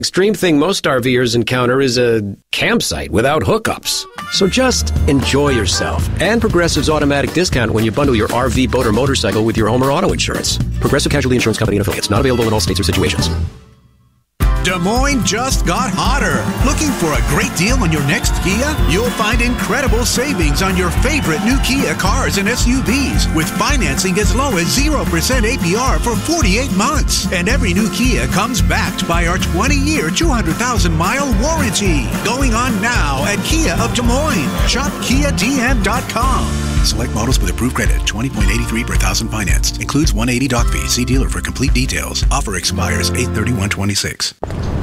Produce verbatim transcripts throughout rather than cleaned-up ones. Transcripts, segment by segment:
Extreme thing most RVers encounter is a campsite without hookups. So just enjoy yourself and Progressive's automatic discount when you bundle your R V, boat, or motorcycle with your home or auto insurance. Progressive Casualty Insurance Company and affiliates. Not available in all states or situations. Des Moines just got hotter. Looking for a great deal on your next Kia? You'll find incredible savings on your favorite new Kia cars and S U Vs with financing as low as zero percent A P R for forty-eight months. And every new Kia comes backed by our twenty-year, two hundred thousand mile warranty. Going on now at Kia of Des Moines. Shop Kia D M dot com. Select models with approved credit, twenty point eight three per thousand financed. Includes one hundred eighty doc fee. See dealer for complete details. Offer expires eight thirty-one twenty-six.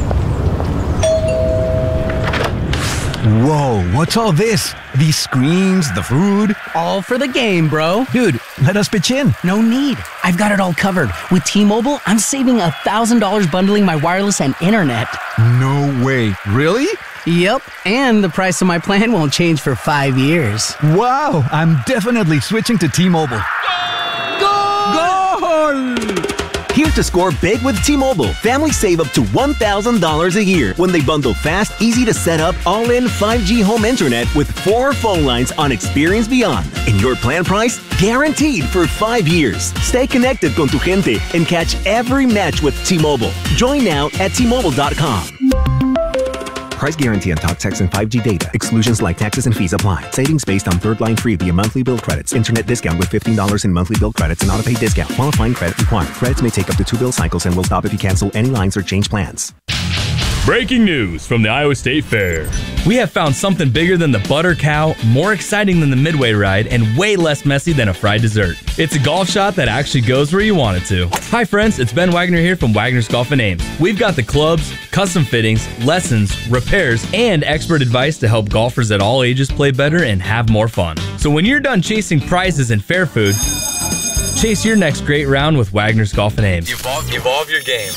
Whoa, what's all this? These screens, the food? All for the game, bro. Dude, let us pitch in. No need. I've got it all covered. With T-Mobile, I'm saving one thousand dollars bundling my wireless and internet. No way. Really? Yep, and the price of my plan won't change for five years. Wow, I'm definitely switching to T-Mobile. Goal! Goal! Here to score big with T-Mobile. Families save up to one thousand dollars a year when they bundle fast, easy to set up, all-in five G home internet with four phone lines on Experience Beyond. And your plan price? Guaranteed for five years. Stay connected con tu gente and catch every match with T-Mobile. Join now at T Mobile dot com. Price guarantee on talk, text, and five G data. Exclusions like taxes and fees apply. Savings based on third line free via monthly bill credits. Internet discount with fifteen dollars in monthly bill credits and auto-pay discount. Qualifying credit required. Credits may take up to two bill cycles and will stop if you cancel any lines or change plans. Breaking news from the Iowa State Fair. We have found something bigger than the butter cow, more exciting than the Midway ride, and way less messy than a fried dessert. It's a golf shot that actually goes where you want it to. Hi friends, it's Ben Wagner here from Wagner's Golf and Ames. We've got the clubs, custom fittings, lessons, repairs, and expert advice to help golfers at all ages play better and have more fun. So when you're done chasing prizes and fair food, chase your next great round with Wagner's Golf and Ames. Evolve, evolve your game.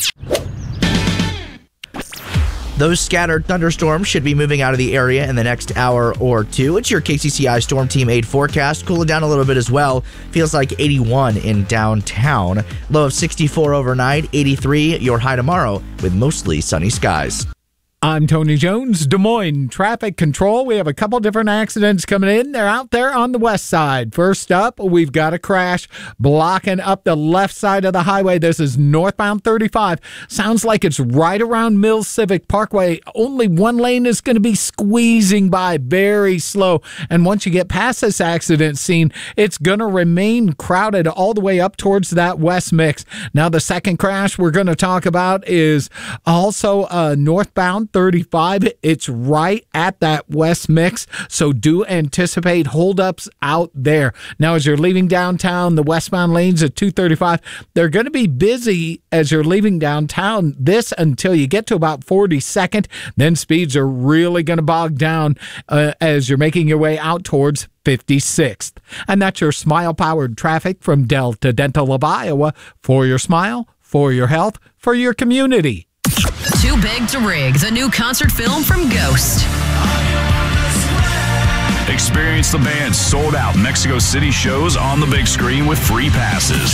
Those scattered thunderstorms should be moving out of the area in the next hour or two. It's your K C C I Storm Team eight forecast. Cooling down a little bit as well. Feels like eighty-one in downtown. Low of sixty-four overnight, eighty-three your high tomorrow with mostly sunny skies. I'm Tony Jones, Des Moines Traffic Control. We have a couple different accidents coming in. They're out there on the west side. First up, we've got a crash blocking up the left side of the highway. This is northbound thirty-five. Sounds like it's right around Mills Civic Parkway. Only one lane is going to be squeezing by very slow. And once you get past this accident scene, it's going to remain crowded all the way up towards that west mix. Now, the second crash we're going to talk about is also uh, northbound thirty-five. It's right at that west mix, so do anticipate holdups out there. Now, as you're leaving downtown, the westbound lanes at two thirty-five, they're going to be busy as you're leaving downtown. This until you get to about forty-second. Then speeds are really going to bog down uh, as you're making your way out towards fifty-sixth. And that's your smile-powered traffic from Delta Dental of Iowa. For your smile, for your health, for your community. Too Big to Rig, the new concert film from Ghost. Experience the band's sold-out Mexico City shows on the big screen with free passes.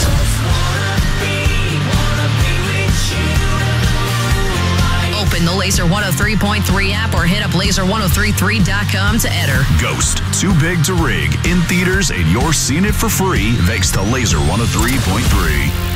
Open the Laser one oh three point three app or hit up laser ten thirty-three dot com to enter. Ghost, Too Big to Rig, in theaters, and you're seeing it for free thanks to Laser one oh three point three.